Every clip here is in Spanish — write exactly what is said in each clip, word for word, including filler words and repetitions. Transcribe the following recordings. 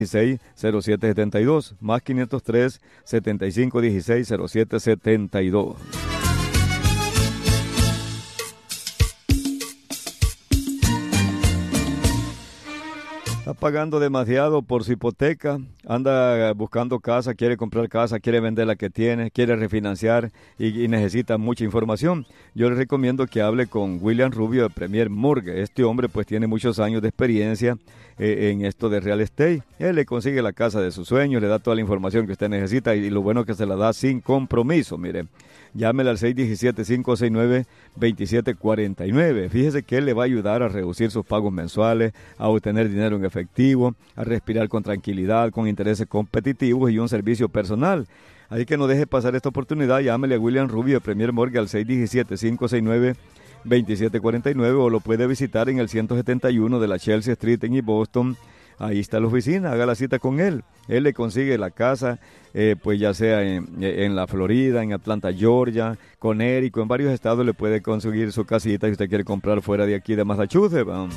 dieciséis, cero siete setenta y dos, más quinientos tres, setenta y cinco dieciséis, cero siete setenta y dos. Está pagando demasiado por su hipoteca, anda buscando casa, quiere comprar casa, quiere vender la que tiene, quiere refinanciar y, y necesita mucha información. Yo le recomiendo que hable con William Rubio de Premier Mortgage. Este hombre pues tiene muchos años de experiencia eh, en esto de real estate. Él le consigue la casa de sus sueños, le da toda la información que usted necesita y, y lo bueno es que se la da sin compromiso, mire. Llámele al seis uno siete, cinco seis nueve, dos siete cuatro nueve. Fíjese que él le va a ayudar a reducir sus pagos mensuales, a obtener dinero en efectivo, a respirar con tranquilidad, con intereses competitivos y un servicio personal. Así que no deje pasar esta oportunidad. Llámele a William Rubio de Premier Mortgage al seis uno siete, cinco seis nueve, dos siete cuatro nueve o lo puede visitar en el ciento setenta y uno de la Chelsea Street en East Boston. Ahí está la oficina, haga la cita con él. Él le consigue la casa, eh, pues ya sea en, en la Florida, en Atlanta, Georgia, Connecticut, en varios estados le puede conseguir su casita si usted quiere comprar fuera de aquí de Massachusetts. Vamos.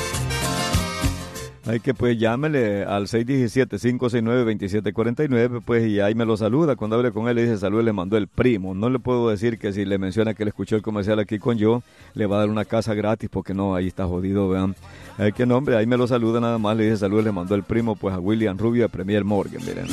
Hay que pues llámele al seis uno siete, cinco seis nueve, dos siete cuatro nueve pues y ahí me lo saluda. Cuando hable con él le dice salud, le mandó el primo. No le puedo decir que si le menciona que le escuchó el comercial aquí con yo, le va a dar una casa gratis porque no, ahí está jodido, vean. Hay que nombre, ahí me lo saluda nada más, le dice salud, le mandó el primo pues a William Rubio de Premier Mortgage, miren.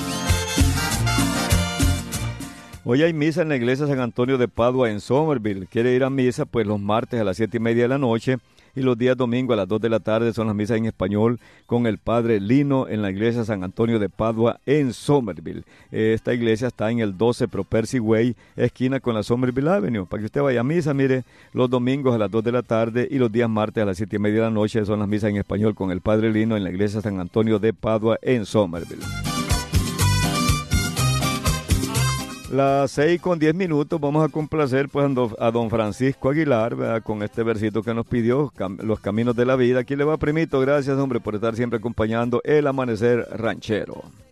Hoy hay misa en la iglesia San Antonio de Padua en Somerville. Quiere ir a misa pues los martes a las siete y media de la noche. Y los días domingos a las dos de la tarde son las misas en español con el padre Lino en la iglesia San Antonio de Padua en Somerville. Esta iglesia está en el doce Pro Percy Way, esquina con la Somerville Avenue. Para que usted vaya a misa, mire, los domingos a las dos de la tarde y los días martes a las siete y media de la noche son las misas en español con el padre Lino en la iglesia San Antonio de Padua en Somerville. Las seis con diez minutos vamos a complacer pues a don Francisco Aguilar, ¿verdad? Con este versito que nos pidió, cam- Los Caminos de la Vida. Aquí le va, primito, gracias hombre por estar siempre acompañando el amanecer ranchero.